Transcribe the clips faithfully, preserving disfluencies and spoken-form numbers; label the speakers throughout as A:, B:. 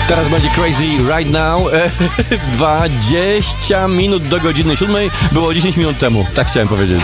A: Teraz będzie Crazy Right Now. dwadzieścia minut do godziny siódmej. Było dziesięć minut temu. Tak chciałem powiedzieć.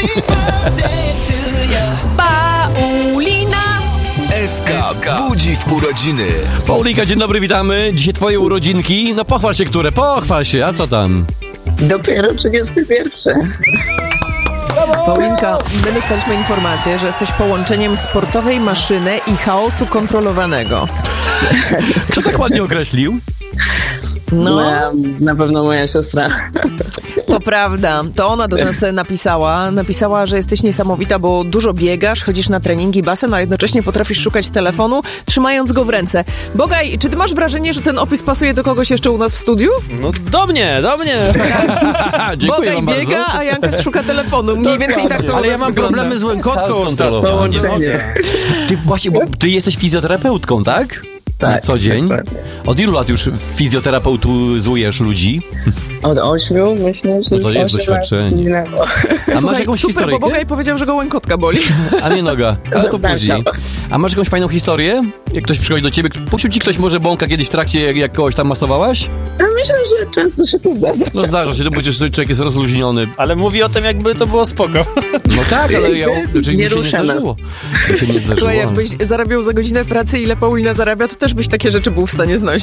B: Paulina!
C: S K budzi w urodziny.
A: Paulinka, dzień dobry, witamy. Dzisiaj twoje urodzinki. No pochwal się, które? Pochwal się, a co tam?
D: Dopiero trzydziesty pierwszy.
B: Paulinka, my dostaliśmy informację, że jesteś połączeniem sportowej maszyny i chaosu kontrolowanego.
A: Kto tak ładnie określił?
B: No,
D: Na, na pewno moja siostra.
B: to prawda. To ona do nas napisała. Napisała, że jesteś niesamowita, bo dużo biegasz, chodzisz na treningi, basen, a jednocześnie potrafisz szukać telefonu, trzymając go w ręce. Bogaj, czy ty masz wrażenie, że ten opis pasuje do kogoś jeszcze u nas w studiu?
E: No do mnie, do mnie.
A: Dziękuję
B: Bogaj
A: wam
B: biega,
A: bardzo.
B: a Janka szuka telefonu. Mniej więcej tak to u
E: Ale ja
B: nas
E: mam
B: wygląda.
E: problemy z łękotką
A: Chaos
E: ostatnio.
A: kontrolowy.
E: Nie mogę.
A: Ty właśnie, bo ty jesteś fizjoterapeutką, tak?
D: Tak,
A: Na co dzień?
D: dokładnie.
A: Od ilu lat już fizjoterapeutuzujesz ludzi?
D: Od ośmiu, myślę, że
A: No to jest
D: osiem lat
A: doświadczenie.
D: minęło.
A: A masz
B: Słuchaj,
A: jakąś
B: super, bo
A: historyjkę?
B: Bogaj powiedział, że go łękotka boli.
A: A nie noga. A to
D: Zapraszam.
A: później. A masz jakąś fajną historię? Jak ktoś przychodzi do ciebie, puścił ci ktoś może bąka kiedyś w trakcie, jak, jak kogoś tam masowałaś?
D: Ja myślę, że często się to zdarza.
A: No zdarza się, to przecież człowiek jest rozluźniony.
E: Ale mówi o tym, jakby to było spoko.
A: No tak, ale ja, znaczy,
D: Nie
A: mi się nie
D: ruszamy.
A: zdarzyło. Mi się nie zdarzyło.
B: Słuchaj, jakbyś zarabiał za godzinę pracy, ile Paulina zarabia, to też byś takie rzeczy był w stanie znosić.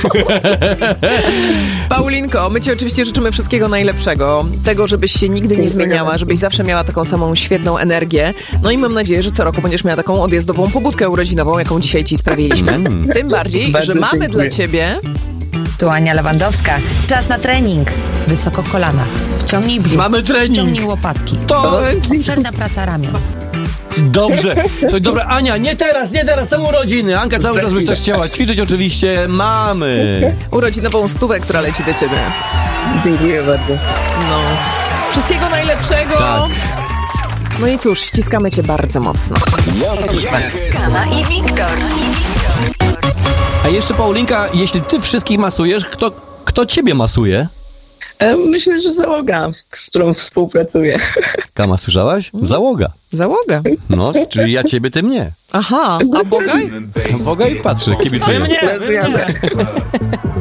B: Paulinko, my ci oczywiście życzymy wszystkiego najlepszego. Tego, żebyś się nigdy nie zmieniała, żebyś zawsze miała taką samą świetną energię. No i mam nadzieję, że co roku będziesz miała taką odjazdową pobudkę urodzinową, jaką dzisiaj ci sprawiliśmy. Tym bardziej,
D: Bardzo
B: że mamy
D: dziękuję.
B: dla ciebie...
F: Tu Ania Lewandowska. Czas na trening. Wysoko kolana. Wciągnij brzuch.
A: Mamy trening.
F: Ściągnij łopatki.
A: To
F: Obszerna praca ramion.
A: dobrze. Słuchaj, dobra, Ania, nie teraz, nie teraz, są urodziny. Anka cały czas byś też chciała ćwiczyć, oczywiście. Mamy.
B: Urodzinową stówę, która leci do ciebie.
D: Dziękuję bardzo.
B: No. Wszystkiego najlepszego.
A: Tak.
B: No i cóż, ściskamy cię bardzo mocno.
F: Kana i Wiktor.
A: A jeszcze Paulinka, jeśli ty wszystkich masujesz, kto, kto ciebie masuje?
D: E, Myślę, że załoga, z którą współpracuję.
A: Kama, słyszałaś? Załoga.
B: Załoga.
A: No, czyli ja ciebie, ty mnie.
B: Aha, a Bogaj?
A: Boga i patrzę, kibicuję.
E: Nie,
D: Gratulujemy.